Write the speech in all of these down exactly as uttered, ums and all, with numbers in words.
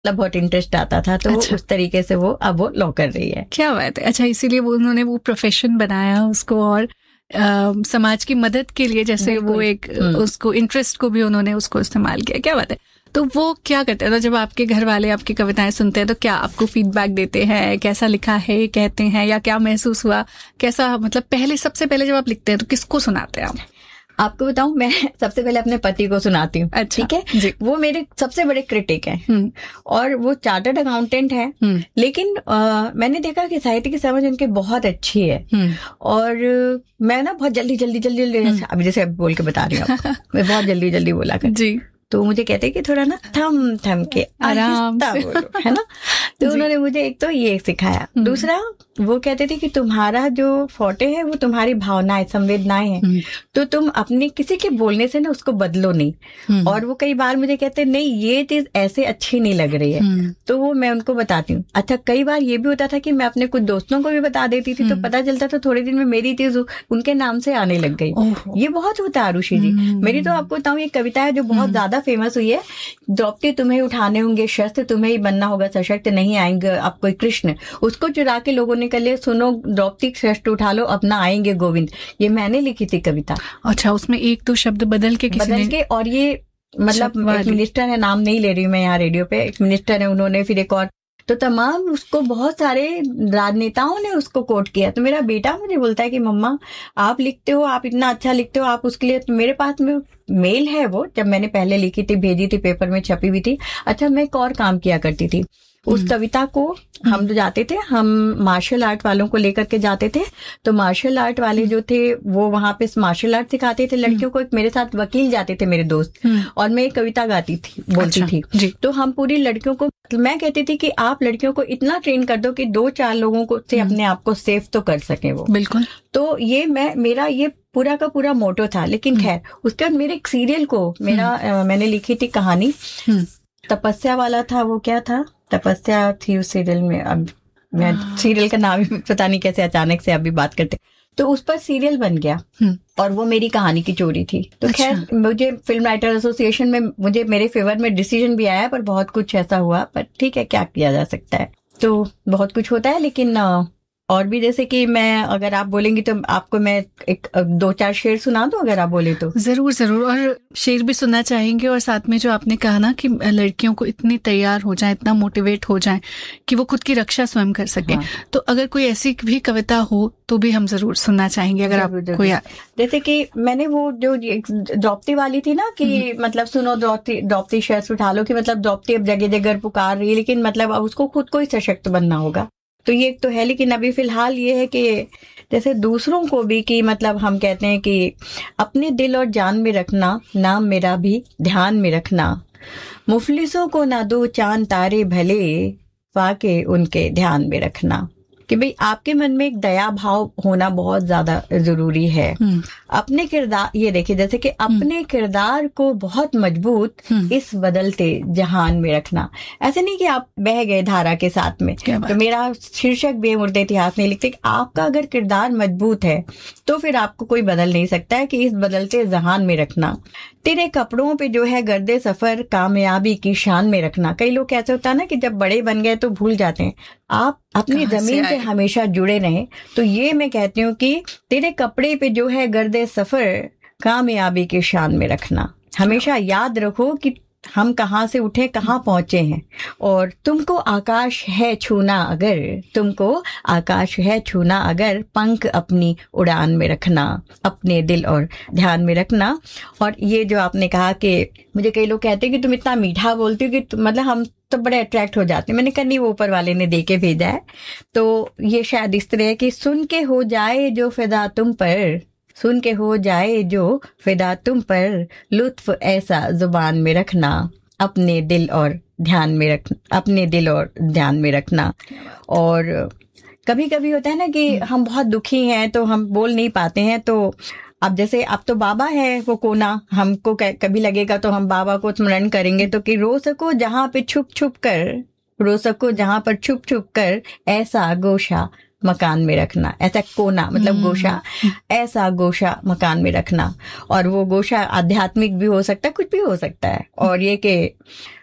मतलब बहुत इंटरेस्ट आता था, तो अच्छा। उस तरीके से वो अब वो लॉ कर रही है। क्या बात है। अच्छा, इसीलिए वो उन्होंने वो प्रोफेशन बनाया उसको, और आ, समाज की मदद के लिए जैसे वो एक उसको इंटरेस्ट को भी उन्होंने उसको इस्तेमाल किया। क्या बात है। तो वो क्या करते हैं, तो जब आपके घर वाले आपकी कविताएं सुनते हैं तो क्या आपको फीडबैक देते हैं, कैसा लिखा है कहते हैं, या क्या महसूस हुआ, कैसा, मतलब पहले सबसे पहले जब आप लिखते हैं तो किसको सुनाते हैं आप? आपको बताऊं, मैं सबसे पहले अपने पति को सुनाती हूँ। अच्छा, ठीक है जी। वो मेरे सबसे बड़े क्रिटिक हैं और वो चार्टर्ड अकाउंटेंट है, लेकिन आ, मैंने देखा कि साहित्य की समझ उनकी बहुत अच्छी है। और मैं ना बहुत जल्दी जल्दी जल्दी जल्दी अभी जैसे अब बोल के बता रही हूँ मैं बहुत जल्दी जल्दी बोला कर जी। तो मुझे कहते हैं कि थोड़ा ना थम थम के आराम से बोलो, है ना। तो उन्होंने मुझे एक तो ये सिखाया। दूसरा, वो कहते थे कि तुम्हारा जो फोटे है वो तुम्हारी भावनाएं, संवेदनाएं हैं, तो तुम अपने किसी के बोलने से ना उसको बदलो नहीं। और वो कई बार मुझे कहते नहीं ये चीज ऐसे अच्छी नहीं लग रही है, तो वो मैं उनको बताती हूँ। अच्छा, कई बार ये भी होता था कि मैं अपने कुछ दोस्तों को भी बता देती थी, तो पता चलता था थोड़े दिन में मेरी चीज उनके नाम से आने लग गई। ये बहुत होता है आरुषि जी। मेरी तो आपको बताऊँ, ये कविता है जो बहुत ज्यादा फेमस हुई है, द्रौपदी तुम्हें उठाने होंगे शस्त्र, तुम्हें ही बनना होगा सशक्त, नहीं आएंगे आप कोई कृष्ण। उसको चुरा के लोगों ने कहा सुनो द्रौपदी शस्त्र उठा लो, अपना आएंगे गोविंद। ये मैंने लिखी थी कविता। अच्छा, उसमें एक दो शब्द बदल के किसी बदल ने... के, और ये मतलब एक मिनिस्टर है, नाम नहीं ले रही हूँ मैं यहाँ रेडियो पे, एक मिनिस्टर है, उन्होंने फिर एक और, तो तमाम उसको बहुत सारे राजनेताओं ने उसको कोट किया। तो मेरा बेटा मुझे बोलता है कि मम्मा आप लिखते हो, आप इतना अच्छा लिखते हो, आप उसके लिए, तो मेरे पास में मेल है वो, जब मैंने पहले लिखी थी, भेजी थी, पेपर में छपी हुई थी। अच्छा, मैं एक और काम किया करती थी, उस कविता को हम जो जाते थे, हम मार्शल आर्ट वालों को लेकर के जाते थे, तो मार्शल आर्ट वाले जो थे वो वहां पे मार्शल आर्ट सिखाते थे लड़कियों को। एक मेरे साथ वकील जाते थे मेरे दोस्त, और मैं एक कविता गाती थी, बोलती अच्छा, थी। तो हम पूरी लड़कियों को, मैं कहती थी कि आप लड़कियों को इतना ट्रेन कर दो कि दो चार लोगों को से अपने आप को सेफ तो कर सके वो। बिल्कुल। तो ये मैं, मेरा ये पूरा का पूरा मोटो था। लेकिन खैर, उसके बाद मेरे एक सीरियल को मेरा आ, मैंने लिखी थी कहानी, तपस्या वाला था। वो क्या था, तपस्या थी उस सीरियल में। अब मैं सीरियल का नाम ही पता नहीं कैसे अचानक से अभी बात करते, तो उस पर सीरियल बन गया और वो मेरी कहानी की चोरी थी। तो अच्छा। खैर, मुझे फिल्म राइटर एसोसिएशन में मुझे मेरे फेवर में डिसीजन भी आया, पर बहुत कुछ ऐसा हुआ, पर ठीक है, क्या किया जा सकता है। तो बहुत कुछ होता है, लेकिन और भी, जैसे कि मैं, अगर आप बोलेंगी तो आपको मैं एक दो चार शेर सुना दूं, अगर आप बोले तो। जरूर जरूर, और शेर भी सुनना चाहेंगे, और साथ में जो आपने कहा ना कि लड़कियों को इतनी तैयार हो जाए, इतना मोटिवेट हो जाए कि वो खुद की रक्षा स्वयं कर सके। हाँ। तो अगर कोई ऐसी भी कविता हो तो भी हम जरूर सुनना चाहेंगे, अगर आपको याद। जैसे कि मैंने वो जो द्रौपदी वाली थी ना कि मतलब सुनो द्रौपदी द्रौपदी शस्त्र उठा लो, कि मतलब द्रौपदी अब जगह जगह पुकार रही है, लेकिन मतलब अब उसको खुद को ही सशक्त बनना होगा। तो ये एक तो है, लेकिन अभी फिलहाल ये है कि जैसे दूसरों को भी, कि मतलब हम कहते हैं कि अपने दिल और जान में रखना, नाम मेरा भी ध्यान में रखना, मुफलिसों को ना दो चांद तारे भले, वाके उनके ध्यान में रखना। कि भाई आपके मन में एक दया भाव होना बहुत ज्यादा जरूरी है। अपने किरदार, ये देखिए जैसे कि अपने किरदार को बहुत मजबूत इस बदलते जहान में रखना। ऐसे नहीं कि आप बह गए धारा के साथ में। तो मेरा शीर्षक भी मुर्दे इतिहास नहीं लिखते कि आपका अगर किरदार मजबूत है तो फिर आपको कोई बदल नहीं सकता है, कि इस बदलते जहान में रखना। तेरे कपड़ों पे जो है गर्दे सफर कामयाबी की शान में रखना। कई लोग कैसे होता है ना कि जब बड़े बन गए तो भूल जाते हैं। आप अपनी जमीन से हमेशा जुड़े रहें। तो ये मैं कहती हूँ कि तेरे कपड़े पे जो है गर्दे सफर कामयाबी की शान में रखना। हमेशा याद रखो कि हम कहाँ से उठे, कहाँ पहुंचे हैं। और तुमको आकाश है छूना अगर, तुमको आकाश है छूना अगर, पंख अपनी उड़ान में रखना, अपने दिल और ध्यान में रखना। और ये जो आपने कहा कि मुझे कई लोग कहते हैं कि तुम इतना मीठा बोलती हो कि मतलब हम तो बड़े अट्रैक्ट हो जाते हैं। मैंने कहा नहीं, वो ऊपर वाले ने दे के भेजा है। तो ये शायद इस तरह है कि सुन के हो जाए जो फिदा तुम पर, सुन के हो जाए जो फिदा तुम पर, लुत्फ ऐसा जुबान में रखना, अपने दिल और ध्यान में रख अपने दिल और ध्यान में रखना। और कभी कभी होता है ना कि हम बहुत दुखी हैं तो हम बोल नहीं पाते हैं। तो अब जैसे अब तो बाबा है वो कोना, हमको कभी लगेगा तो हम बाबा को स्मरण करेंगे। तो कि रो सको जहां पे छुप छुप कर, रो सको जहां पर छुप छुप कर, ऐसा गोशा मकान में रखना। ऐसा कोना मतलब गोशा, ऐसा गोशा मकान में रखना। और वो गोशा आध्यात्मिक भी हो सकता है, कुछ भी हो सकता है। और ये कि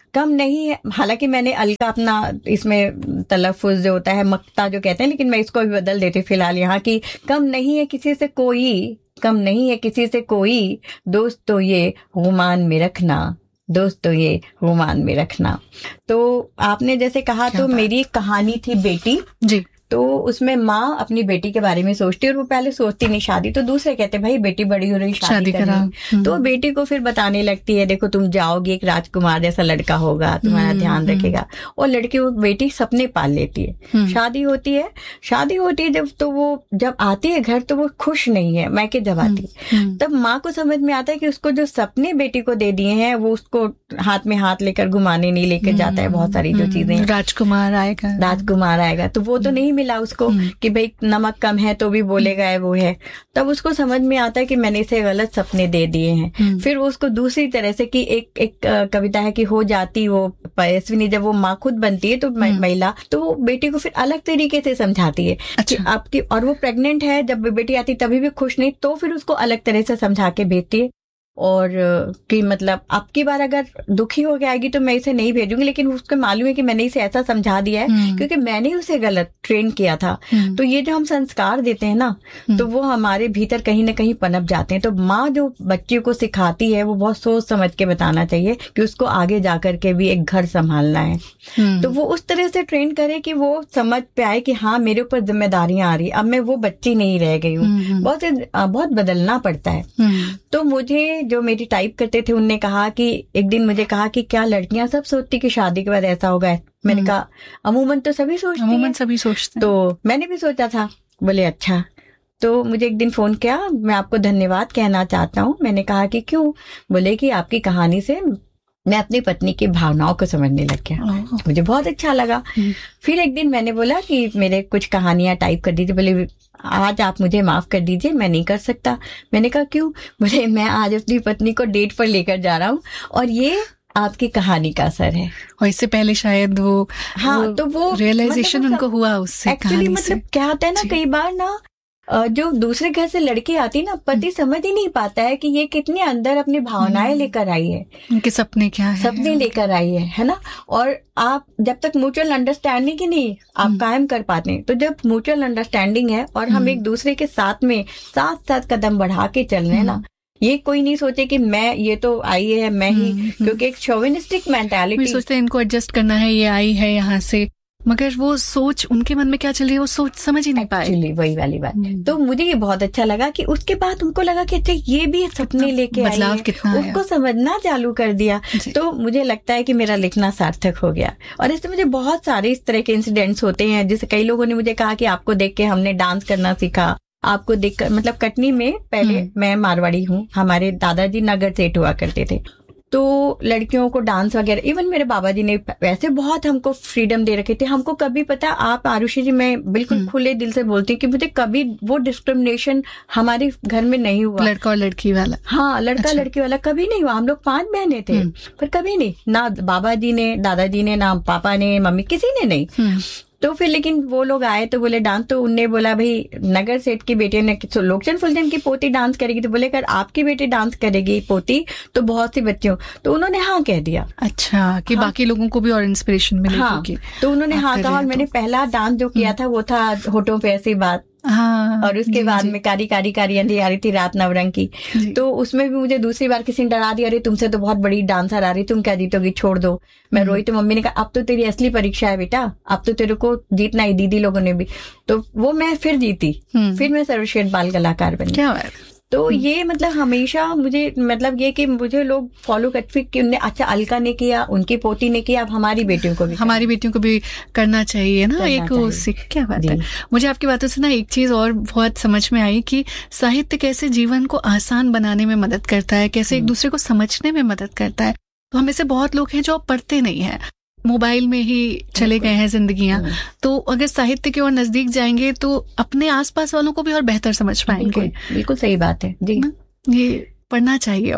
कम नहीं है। हालांकि मैंने अलका अपना इसमें तलफ़ुज़ जो होता है मक्ता जो कहते हैं, लेकिन मैं इसको भी बदल देती फिलहाल यहाँ की, कम नहीं है किसी से कोई, कम नहीं है किसी से कोई, दोस्त तो ये गुमान में रखना, दोस्त तो ये गुमान में रखना। तो आपने जैसे कहा, तो मेरी एक कहानी थी बेटी जी, तो उसमें माँ अपनी बेटी के बारे में सोचती है, और वो पहले सोचती नहीं शादी, तो दूसरे कहते भाई बेटी बड़ी हो रही, शादी करा। तो बेटी को फिर बताने लगती है, देखो तुम जाओगी, एक राजकुमार जैसा लड़का होगा, तुम्हारा ध्यान रखेगा। और लड़की वो बेटी सपने पाल लेती है। शादी होती है, शादी होती है जब, तो वो जब आती है घर तो वो खुश नहीं है, मैके जब आती है तब माँ को समझ में आता है कि उसको जो सपने बेटी को दे दिए हैं वो उसको हाथ में हाथ लेकर घुमाने नहीं लेकर जाता है। बहुत सारी जो चीजें, राजकुमार आएगा, राजकुमार आएगा, तो वो तो नहीं मिला उसको कि भाई नमक कम है तो भी बोलेगा है वो है। तब उसको समझ में आता है कि मैंने इसे गलत सपने दे दिए हैं। फिर उसको दूसरी तरह से कि एक एक कविता है कि हो जाती वो पयस्विनी, जब वो माँ खुद बनती है तो महिला, तो वो बेटी को फिर अलग तरीके से समझाती है। अच्छा। कि आपकी, और वो प्रेग्नेंट है, जब बेटी आती तभी भी खुश नहीं, तो फिर उसको अलग तरह से समझा के भेजती है। और कि मतलब अब की बार अगर दुखी हो गया आएगी तो मैं इसे नहीं भेजूंगी, लेकिन उसको मालूम है कि मैंने इसे ऐसा समझा दिया है क्योंकि मैंने उसे गलत ट्रेन किया था। तो ये जो हम संस्कार देते हैं ना, तो वो हमारे भीतर कहीं ना कहीं पनप जाते हैं। तो माँ जो बच्चे को सिखाती है वो बहुत सोच समझ के बताना चाहिए कि उसको आगे जाकर के भी एक घर संभालना है। तो वो उस तरह से ट्रेन करे कि वो समझ पे आए कि हाँ मेरे ऊपर जिम्मेदारियां आ रही, अब मैं वो बच्ची नहीं रह गई हूँ। बहुत बहुत बदलना पड़ता है। तो मुझे जो मेरी टाइप करते थे उनने कहा कि एक दिन मुझे कहा कि क्या लड़कियां सब सोचती कि शादी के बाद ऐसा होगा? मैंने कहा अमूमन तो सभी सोचती हैं। अमूमन सभी सोचते हैं। तो मैंने भी सोचा था। बोले अच्छा। तो मुझे एक दिन फोन किया, मैं आपको धन्यवाद कहना चाहता हूँ। मैंने कहा कि क्यों? बोले कि आपकी कहानी से मैं अपनी पत्नी की भावनाओं को समझने लग गया। मुझे बहुत अच्छा लगा। फिर एक दिन मैंने बोला कि मेरे कुछ कहानियां टाइप कर दीजिए। बोले आज आप मुझे माफ कर दीजिए, मैं नहीं कर सकता। मैंने कहा क्यों? बोले मैं आज अपनी पत्नी को डेट पर लेकर जा रहा हूँ और ये आपकी कहानी का असर है। और इससे पहले शायद वो हाँ वो, तो वो रियलाइजेशन मतलब उनको हुआ उससे। एक्चुअली मतलब क्या होता है ना, कई बार ना जो दूसरे घर से लड़की आती ना, पति समझ ही नहीं पाता है कि ये कितने अंदर अपनी भावनाएं लेकर आई है, उनके सपने क्या है, सपने लेकर आई है, है ना। और आप जब तक म्यूचुअल अंडरस्टैंडिंग ही नहीं आप कायम कर पाते हैं, तो जब म्यूचुअल अंडरस्टैंडिंग है और हम एक दूसरे के साथ में साथ साथ कदम बढ़ा के चल रहे हैं ना, ये कोई नहीं सोचे कि मैं, ये तो आई है मैं ही, क्योंकि एक शोविनिस्टिक मेंटालिटी सोचते हैं इनको एडजस्ट करना है, ये आई है यहाँ से, मगर वो सोच उनके मन में क्या चल रही है वो सोच समझ ही नहीं पाए। एक्चुअली वही वाली बात। तो मुझे ये बहुत अच्छा लगा कि उसके बाद उनको लगा कि अच्छा ये भी सपने लेके आई है, उसको समझना चालू कर दिया। तो मुझे लगता है कि मेरा लिखना सार्थक हो गया। और इससे मुझे बहुत सारे इस तरह के इंसिडेंट्स होते हैं, जैसे कई लोगों ने मुझे कहा कि आपको देख के हमने डांस करना सीखा, आपको देख कर, मतलब कटनी में पहले, मैं मारवाड़ी हूँ, हमारे दादाजी नगर सेठ हुआ करते थे, तो लड़कियों को डांस वगैरह, इवन मेरे बाबा जी ने वैसे बहुत हमको फ्रीडम दे रखे थे। हमको कभी पता, आप आरुषि जी, मैं बिल्कुल खुले दिल से बोलती हूँ कि मुझे कभी वो डिस्क्रिमिनेशन हमारे घर में नहीं हुआ। लड़का और लड़की वाला? हाँ, लड़का अच्छा। लड़की वाला कभी नहीं हुआ। हम लोग पांच बहनें थे, पर कभी नहीं, ना बाबा जी ने, दादाजी ने, ना पापा ने, मम्मी, किसी ने नहीं। तो फिर लेकिन वो लोग आए तो बोले डांस, तो उनने बोला भाई नगर सेठ की बेटी ने, लोकचंद फुलचंद की पोती डांस करेगी, तो बोले अगर आपकी बेटी डांस करेगी पोती तो बहुत सी बच्चियों, तो उन्होंने हाँ कह दिया। अच्छा, कि हाँ, बाकी लोगों को भी और इंस्पिरेशन मिलेगी। हाँ, तो उन्होंने हाँ कहा। और मैंने पहला डांस जो किया था वो था होठों पे ऐसी बात। हाँ, और उसके बाद में कारी कारी कारी अंधी आ रही थी रात नवरंग की, तो उसमें भी मुझे दूसरी बार किसी ने डरा दिया, अरे तुमसे तो बहुत बड़ी डांसर आ रही, तुम क्या जीतोगी, छोड़ दो। मैं रोई तो मम्मी ने कहा अब तो तेरी असली परीक्षा है बेटा, अब तो तेरे को जीतना ही, दीदी लोगों ने भी। तो वो मैं फिर जीती, फिर मैं सर्वश्रेष्ठ बाल कलाकार बनी। क्या बात। तो ये मतलब हमेशा मुझे, मतलब ये कि मुझे लोग फॉलो करते कि उनने, अच्छा अलका ने किया, उनकी पोती ने किया, अब हमारी बेटियों को भी हमारी बेटियों को भी करना चाहिए ना, एक सीख। क्या बात है। मुझे आपकी बातों से ना एक चीज और बहुत समझ में आई कि साहित्य कैसे जीवन को आसान बनाने में मदद करता है, कैसे एक दूसरे को समझने में मदद करता है। तो हमें से बहुत लोग हैं जो पढ़ते नहीं है, मोबाइल में ही चले गए हैं जिंदगियां, तो अगर साहित्य की ओर नजदीक जाएंगे तो अपने आसपास वालों को भी और बेहतर समझ पाएंगे। बिल्कुल, बिल्कुल सही बात है जी। ये पढ़ना चाहिए और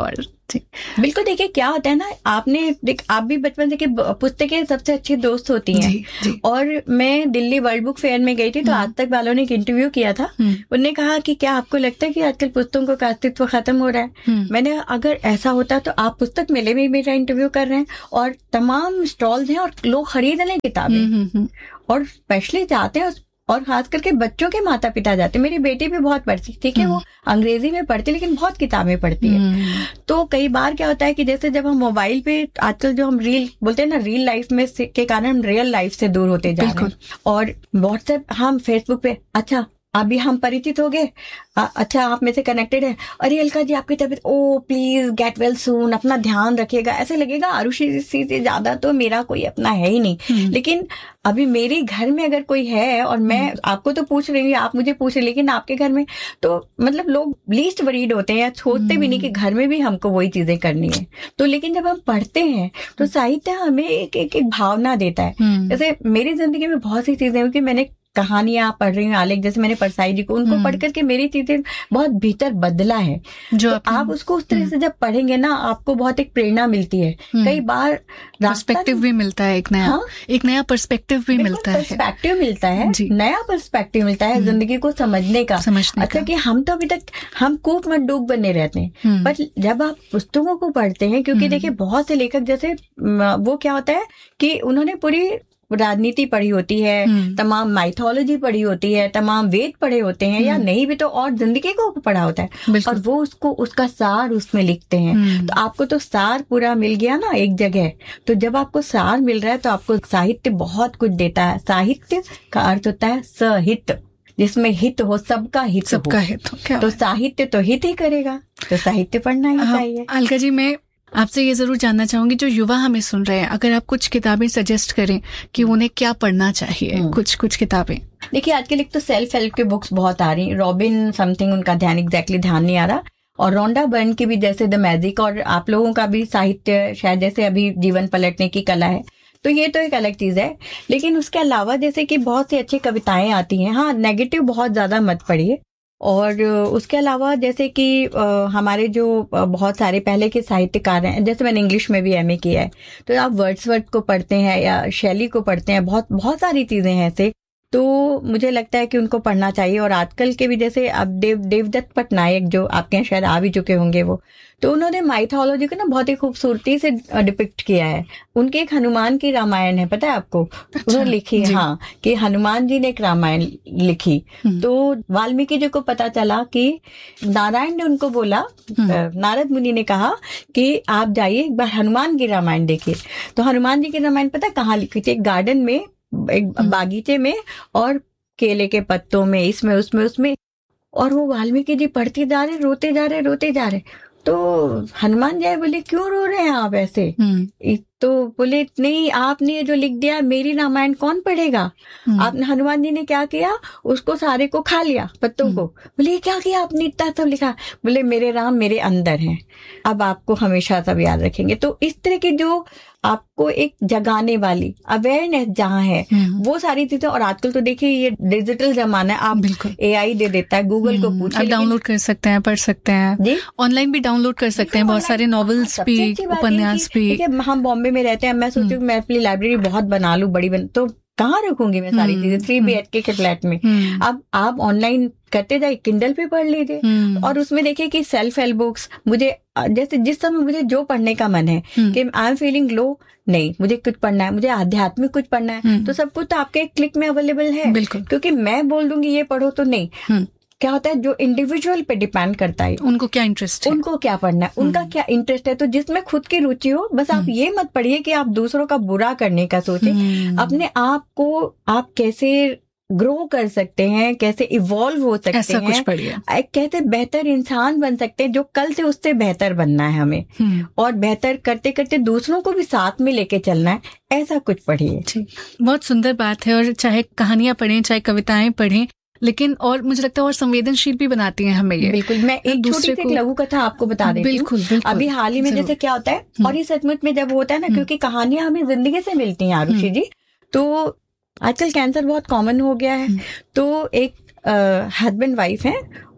बिल्कुल। देखिए क्या होता है ना, आपने देख आप भी बचपन से कि पुस्तकें सबसे अच्छी दोस्त होती हैं। जी, जी. और मैं दिल्ली वर्ल्ड बुक फेयर में गई थी, तो आज तक वालों ने एक इंटरव्यू किया था। उन्होंने कहा कि क्या आपको लगता है कि आजकल पुस्तकों का अस्तित्व खत्म हो रहा है? मैंने अगर ऐसा होता तो आप पुस्तक मेले में मेरा इंटरव्यू कर रहे हैं, और तमाम स्टॉल्स हैं और लोग खरीद रहे हैं किताबें, और स्पेशली जाते हैं, और खास करके बच्चों के माता पिता जाते हैं। मेरी बेटी भी बहुत पढ़ती, ठीक है, वो अंग्रेजी में पढ़ती लेकिन बहुत किताबें पढ़ती है। तो कई बार क्या होता है कि जैसे जब हम मोबाइल पे आजकल जो हम रील बोलते हैं ना, रील लाइफ में के कारण हम रियल लाइफ से दूर होते जा रहे हैं। और व्हाट्सएप, हम फेसबुक पे, अच्छा अभी हम परिचित हो गए, अच्छा आप में से कनेक्टेड है, अरे अलका जी आपकी तबीयत, ओ प्लीज गेट वेल सून, अपना ध्यान रखिएगा। ऐसे लगेगा आरुषि से ज्यादा तो मेरा कोई अपना है ही नहीं। लेकिन अभी मेरे घर में अगर कोई है, और मैं आपको तो पूछ रही हूँ, आप मुझे पूछ रहे, लेकिन आपके घर में तो मतलब लोग लीस्ट वरीड होते हैं, या सोचते भी नहीं कि घर में भी हमको वही चीजें करनी है। तो लेकिन जब हम पढ़ते हैं तो साहित्य हमें एक एक, एक भावना देता है। जैसे मेरी जिंदगी में बहुत सी चीजें हुई कि मैंने कहानियां पढ़ रही हूँ, आलेख जैसे मैंने परसाई जी को, उनको पढ़ करके मेरी चीजें बहुत भीतर बदला है। जो तो आप उसको उस तरह से जब पढ़ेंगे ना, आपको बहुत एक प्रेरणा मिलती है। कई बार पर्सपेक्टिव भी मिलता है, एक नया हाँ? एक नया पर्सपेक्टिव भी मिलता है, पर्सपेक्टिव मिलता है, नया पर्सपेक्टिव मिलता है जिंदगी को समझने का। समझने अच्छा का। कि हम तो अभी तक हम कूप में डूब बने रहते हैं, पर जब आप पुस्तकों को पढ़ते हैं, क्योंकि देखिए बहुत से लेखक जैसे वो क्या होता है कि उन्होंने पूरी राजनीति पढ़ी होती है, तमाम माइथोलॉजी पढ़ी होती है, तमाम वेद पढ़े होते हैं, या नहीं भी तो और जिंदगी को पढ़ा होता है, और वो उसको उसका सार उसमें लिखते हैं। तो आपको तो सार पूरा मिल गया ना एक जगह। तो जब आपको सार मिल रहा है तो आपको साहित्य बहुत कुछ देता है। साहित्य का अर्थ होता है सहित, जिसमें हित हो, सबका हित सबका हित हो। तो साहित्य तो हित ही करेगा, तो साहित्य पढ़ना ही चाहिए। अलका जी, मैं आपसे ये जरूर जानना चाहूंगी, जो युवा हमें सुन रहे हैं, अगर आप कुछ किताबें सजेस्ट करें कि उन्हें क्या पढ़ना चाहिए, कुछ कुछ किताबें। देखिए आजकल एक तो सेल्फ हेल्प की बुक्स बहुत आ रही, रॉबिन समथिंग उनका ध्यान एग्जैक्टली ध्यान नहीं आ रहा, और रोंडा बर्न की भी जैसे द मैजिक, और आप लोगों का भी साहित्य शायद जैसे अभी जीवन पलटने की कला है, तो ये तो एक अलग चीज है। लेकिन उसके अलावा जैसे कि बहुत सी अच्छी कविताएं आती हैं। हाँ, नेगेटिव बहुत ज्यादा मत पढ़िए। और उसके अलावा जैसे कि हमारे जो बहुत सारे पहले के साहित्यकार हैं, जैसे मैंने इंग्लिश में भी एमए किया है, तो आप वर्ड्सवर्थ को पढ़ते हैं या शैली को पढ़ते हैं, बहुत बहुत सारी चीजें हैं ऐसे, तो मुझे लगता है कि उनको पढ़ना चाहिए। और आजकल के भी जैसे अब देव देवदत्त पटनायक, जो आपके यहाँ शायद आ भी चुके होंगे, वो तो उन्होंने माइथोलॉजी को ना बहुत ही खूबसूरती से डिपिक्ट किया है। उनके एक हनुमान की रामायण है, पता है आपको? अच्छा, उन्होंने लिखी, हाँ, कि हनुमान जी ने एक रामायण लिखी। तो वाल्मीकि जी को पता चला कि नारायण ने उनको बोला, नारद मुनि ने कहा कि आप जाइए एक बार हनुमान की रामायण देखिए। तो हनुमान जी की रामायण पता है कहाँ लिखी थी? एक गार्डन में, एक बागीचे में, और केले के पत्तों में, इसमें उसमें उसमें। और वो वाल्मीकि जी पढ़ते जा रहे, रोते जा रहे, रोते जा रहे। तो हनुमान जी बोले, क्यों रो रहे हैं आप ऐसे? तो बोले, नहीं, आपने ये जो लिख दिया मेरी रामायण कौन पढ़ेगा? आपने, हनुमान जी ने क्या किया, उसको सारे को खा लिया, पत्तों को। बोले, क्या किया आपने, इतना सब लिखा? बोले, मेरे राम मेरे अंदर हैं, अब आपको हमेशा सब याद रखेंगे। तो इस तरह की जो आपको एक जगाने वाली अवेयरनेस जहाँ है, वो सारी चीजें। और आजकल तो देखिए ये डिजिटल जमाना है, आप एआई दे देता है, गूगल को पूछिए, आप डाउनलोड कर सकते हैं, पढ़ सकते हैं, ऑनलाइन भी डाउनलोड कर सकते हैं, बहुत सारे नॉवेल्स भी, उपन्यास भी। हम बॉम्बे में रहते हैं, मैं सोचती हूँ मैं अपनी लाइब्रेरी बहुत बना लूं, बड़ी बन, तो कहाँ रखूंगी मैं सारी चीजें थ्री बी एच के के फ्लैट में? अब आप ऑनलाइन करते जाए, किंडल पे पढ़ लीजिए, और उसमें देखिए कि सेल्फ हेल्प बुक्स, मुझे जैसे जिस समय मुझे जो पढ़ने का मन है कि आई एम फीलिंग लो, नहीं मुझे कुछ पढ़ना है, मुझे आध्यात्मिक कुछ पढ़ना है, तो सब कुछ तो आपके एक क्लिक में अवेलेबल है। क्योंकि मैं बोल दूंगी ये पढ़ो तो नहीं, क्या होता है जो इंडिविजुअल पे डिपेंड करता है, उनको क्या इंटरेस्ट है, उनको क्या पढ़ना है, उनका क्या इंटरेस्ट है। तो जिसमें खुद की रुचि हो, बस आप ये मत पढ़िए कि आप दूसरों का बुरा करने का सोचें। अपने आप को आप कैसे ग्रो कर सकते हैं, कैसे इवॉल्व हो सकते ऐसा हैं, कुछ पढ़िए। कैसे बेहतर इंसान बन सकते हैं, जो कल से उससे बेहतर बनना है हमें, और बेहतर करते करते दूसरों को भी साथ में लेके चलना है, ऐसा कुछ पढ़िए। बहुत सुंदर बात है। और चाहे कहानियां पढ़ें, चाहे कविताएं पढ़ें, लेकिन और मुझे लगता है और संवेदनशील भी बनाती हैं हमें ये। बिल्कुल। मैं एक छोटी सी लघु कथा आपको बता देती हूँ। बिल्कुल, बिल्कुल। अभी हाल ही में जैसे क्या होता है, और ये सचमुच में जब होता है ना, क्योंकि कहानियां हमें जिंदगी से मिलती हैं आरुषि जी, तो आजकल कैंसर बहुत कॉमन हो गया है। तो एक हस्बैंड वाइफ है,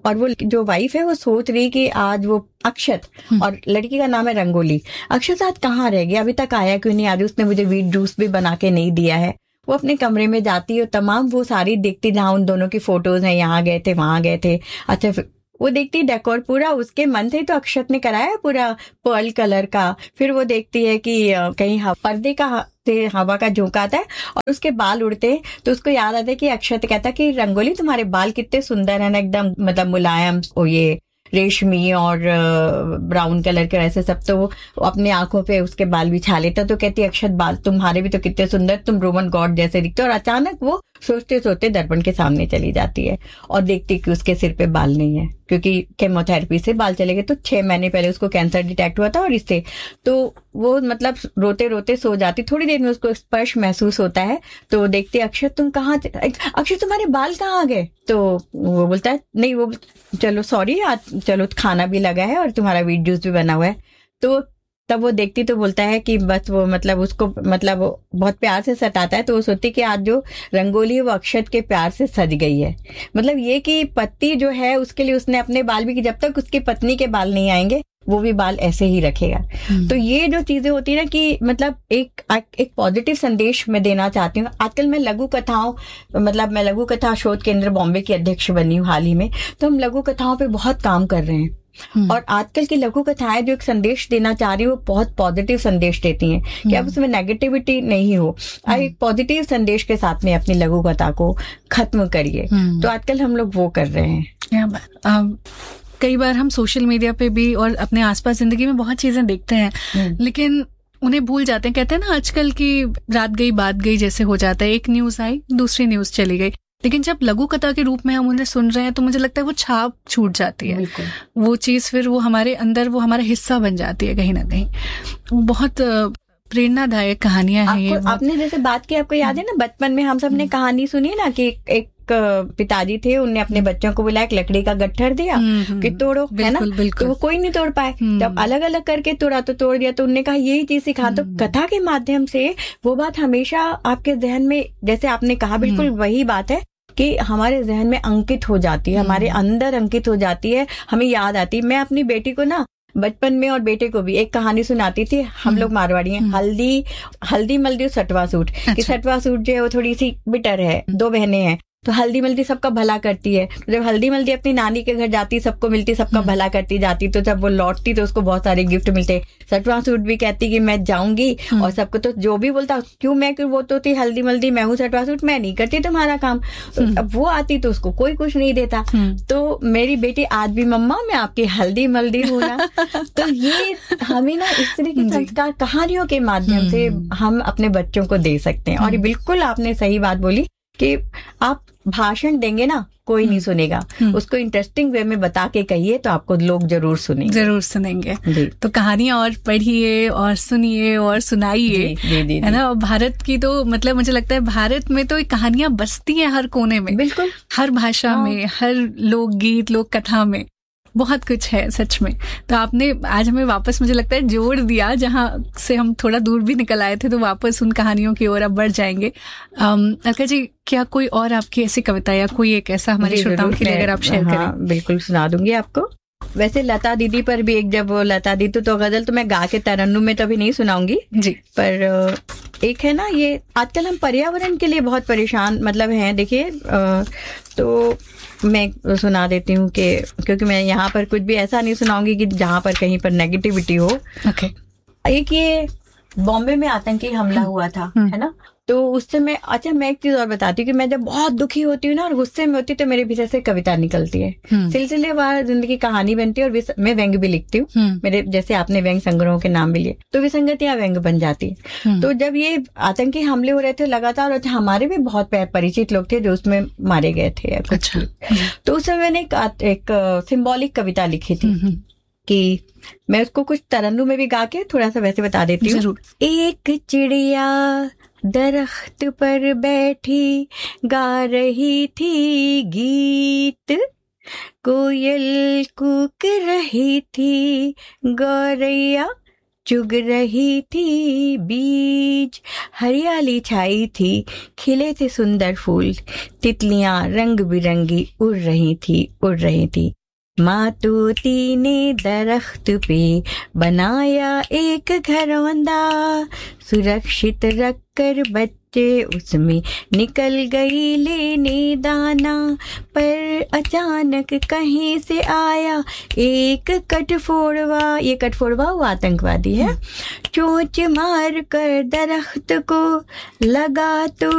और वो जो वाइफ है वो सोच रही कि आज वो अक्षत, और लड़की का नाम है रंगोली, अक्षत आज कहाँ रह गया, अभी तक आया क्यों नहीं, आज उसने मुझे व्हीट जूस भी बना के नहीं दिया है। वो अपने कमरे में जाती है, तमाम वो सारी देखती जहाँ उन दोनों की फोटोज हैं, यहाँ गए थे वहां गए थे, अच्छा वो देखती डेकोर पूरा उसके मन से तो अक्षत ने कराया पूरा पर्ल कलर का। फिर वो देखती है कि कहीं पर्दे का से हवा का झोंका आता है और उसके बाल उड़ते, तो उसको याद आता है कि अक्षत कहता कि रंगोली तुम्हारे बाल कितने सुंदर है ना, एकदम मतलब मुलायम, ओ ये रेशमी और ब्राउन कलर के ऐसे सब। तो वो अपने आंखों पे उसके बाल बिछा लेता, तो कहती अक्षत बाल तुम्हारे भी तो कितने सुंदर, तुम रोमन गॉड जैसे दिखते हो। और अचानक वो सोचते सोचते दर्पण के सामने चली जाती है और देखती कि उसके सिर पे बाल नहीं है, क्योंकि केमोथेरेपी से बाल चले गए। तो छह महीने पहले उसको कैंसर डिटेक्ट हुआ था और इससे तो वो मतलब रोते रोते सो जाती। थोड़ी देर में उसको स्पर्श महसूस होता है, तो वो देखती अक्षत तुम कहाँ, अक्षत तुम्हारे बाल कहाँ आ गए। तो वो बोलता है नहीं, वो चलो सॉरी, आज चलो खाना भी लगा है और तुम्हारा व्हीट जूस भी बना हुआ है। तो तब वो देखती तो बोलता है कि बस वो मतलब उसको मतलब वो बहुत प्यार से सताता है। तो वो सोचती कि आज जो रंगोली है वो अक्षत के प्यार से सज गई है। मतलब ये कि पति जो है उसके लिए उसने अपने बाल भी, कि जब तक उसकी पत्नी के बाल नहीं आएंगे वो भी बाल ऐसे ही रखेगा। तो ये जो चीजें होती है ना कि मतलब एक एक पॉजिटिव संदेश मैं देना चाहती हूँ। आजकल मैं लघु कथाओं मतलब मैं लघु कथा शोध केंद्र बॉम्बे की अध्यक्ष बनी हूँ हाल ही में, तो हम लघु कथाओं पे बहुत काम कर रहे हैं। और आजकल की लघु कथाएं जो एक संदेश देना चाह रही है वो बहुत पॉजिटिव संदेश देती हैं कि अब उसमें नेगेटिविटी नहीं हो, आप एक पॉजिटिव संदेश के साथ में अपनी लघु कथा को खत्म करिए। तो आजकल हम लोग वो कर रहे हैं। कई बार हम सोशल मीडिया पे भी और अपने आसपास जिंदगी में बहुत चीजें देखते हैं, लेकिन उन्हें भूल जाते हैं। कहते हैं ना आजकल की रात गई बात गई जैसे हो जाता है, एक न्यूज आई दूसरी न्यूज चली गई। लेकिन जब लघु कथा के रूप में हम उन्हें सुन रहे हैं तो मुझे लगता है वो छाप छूट जाती है, वो चीज फिर वो हमारे अंदर वो हमारा हिस्सा बन जाती है कहीं ना कहीं। बहुत प्रेरणादायक कहानियां हैं ये। आपने जैसे बात की, आपको याद है ना बचपन में हम सब ने कहानी सुनी ना कि एक पिताजी थे, उनने अपने बच्चों को बुलाया, एक लकड़ी का गट्ठर दिया कि तोड़ो, है ना, तो वो कोई नहीं तोड़ पाए। जब अलग अलग करके तोड़ा तो तोड़ दिया, तो उनने कहा यही चीज सिखा। तो कथा के माध्यम से वो बात हमेशा आपके जहन में, जैसे आपने कहा बिल्कुल वही बात है कि हमारे जहन में अंकित हो जाती है, हमारे अंदर अंकित हो जाती है, हमें याद आती है। मैं अपनी बेटी को ना बचपन में और बेटे को भी एक कहानी सुनाती थी। हम लोग मारवाड़ी हैं, हल्दी हल्दी मल्दी सटवा सूट। अच्छा। कि सटवा सूट जो है वो थोड़ी सी बिटर है, दो बहनें हैं, तो हल्दी मल्दी सबका भला करती है। तो जब हल्दी मल्दी अपनी नानी के घर जाती, सबको मिलती, सबका भला करती जाती, तो जब वो लौटती तो उसको बहुत सारे गिफ्ट मिलते। सटवा सूट भी कहती कि मैं जाऊंगी और सबको, तो जो भी बोलता क्यों, मैं क्यों, वो तो थी हल्दी मल्दी, मैं हूँ सटवा सूट, मैं नहीं करती तुम्हारा काम। तो अब वो आती तो उसको कोई कुछ नहीं देता। तो मेरी बेटी आज भी मम्मा मैं आपकी हल्दी मल्दी हूँ ना। तो ये हमें ना इस तरह के संस्कार कहानियों के माध्यम से हम अपने बच्चों को दे सकते हैं। और बिल्कुल आपने सही बात बोली कि आप भाषण देंगे ना कोई नहीं सुनेगा, उसको इंटरेस्टिंग वे में बता के कहिए तो आपको लोग जरूर सुनेंगे, जरूर सुनेंगे। तो कहानियां और पढ़िए और सुनिए और सुनाइए, है ना। और भारत की तो मतलब मुझे लगता है भारत में तो कहानियां बसती हैं हर कोने में, बिल्कुल हर भाषा में, हर लोकगीत लोक कथा में बहुत कुछ है सच में। तो आपने आज हमें वापस मुझे लगता है जोड़ दिया, जहां से हम थोड़ा दूर भी निकल आए थे, तो वापस उन कहानियों की ओर अब बढ़ जाएंगे। अलका जी, क्या कोई और आपकी ऐसी कविता या कोई एक ऐसा हमारे श्रोताओं के लिए अगर आप शेयर हाँ, करें? बिल्कुल सुना दूंगी आपको। वैसे लता दीदी पर भी एक, जब वो लता दीदी तो गजल तो मैं गा के तरन्नुम में तो अभी नहीं सुनाऊंगी जी, पर एक है ना, ये आजकल हम पर्यावरण के लिए बहुत परेशान मतलब हैं। देखिए तो मैं सुना देती हूँ कि क्योंकि मैं यहाँ पर कुछ भी ऐसा नहीं सुनाऊंगी कि जहाँ पर कहीं पर नेगेटिविटी हो। ओके। एक ये बॉम्बे में आतंकी हमला हुआ था, है ना, तो उससे मैं, अच्छा मैं एक चीज और बताती हूँ कि मैं जब बहुत दुखी होती हूँ ना और गुस्से में होती हूँ तो मेरे भीतर से कविता निकलती है, सिलसिलेवार जिंदगी कहानी बनती है। और मैं व्यंग भी लिखती हूँ, मेरे जैसे आपने व्यंग संग्रहों के नाम भी लिए, तो विसंगतियां व्यंग बन जाती है। तो जब ये आतंकी हमले हो रहे थे लगातार, और हमारे भी बहुत परिचित लोग थे जो उसमें मारे गए थे कुछ, तो उस समय मैंने एक, एक सिम्बॉलिक कविता लिखी थी कि मैं उसको कुछ तरन्नुम में भी गा के थोड़ा सा वैसे बता देती हूँ। एक चिड़िया दरख्त पर बैठी गा रही थी गीत, कोयल कूक रही थी, गौरैया चुग रही थी बीज, हरियाली छाई थी, खिले थे सुंदर फूल, तितलियां रंग बिरंगी उड़ रही थी उड़ रही थी मातूती ने दरख्त पे बनाया एक घरौंदा, सुरक्षित रखकर बच्चे उसमें निकल गई लेने दाना, पर अचानक कहीं से आया एक कटफोड़वा, ये कटफोड़वा वो आतंकवादी है, चोंच मार कर दरख्त को लगा तो